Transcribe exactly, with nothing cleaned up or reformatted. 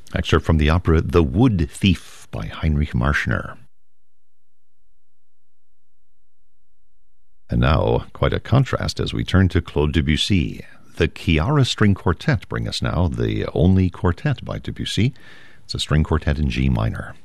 Excerpt from the opera The Wood Thief by Heinrich Marschner. And now, quite a contrast as we turn to Claude Debussy. The Chiara String Quartet bring us now the only quartet by Debussy. It's a string quartet in G minor.